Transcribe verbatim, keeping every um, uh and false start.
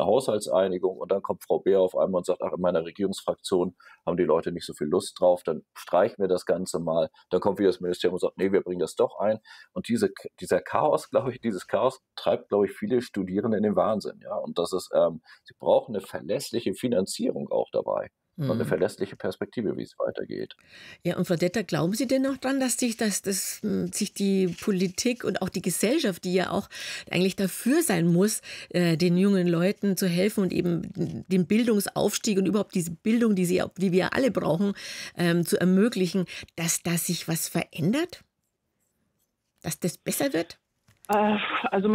Haushaltseinigung und dann kommt Frau Beer auf einmal und sagt: „Ach, in meiner Regierungsfraktion haben die Leute nicht so viel Lust drauf, dann streichen wir das Ganze mal.“ Dann kommt wieder das Ministerium und sagt: „Ne, wir bringen das doch ein.“ Und diese K dieser Chaos, glaube ich dieses Chaos treibt, glaube ich, viele Studierende in den Wahnsinn, ja. Und das ist ähm, sie brauchen 'ne verlässliche Finanzierung auch dabei und 'ne Mhm. verlässliche Perspektive, wie es weitergeht. Ja, und Frau Detter, glauben Sie denn noch dran, dass sich dass dass, hm, sich die Politik und auch die Gesellschaft, die ja auch eigentlich dafür sein muss, äh, den jungen Leuten zu helfen und eben d den Bildungsaufstieg und überhaupt diese Bildung, die sie die wir alle brauchen, ähm, zu ermöglichen, dass da sich was verändert? Dass das besser wird? Äh, also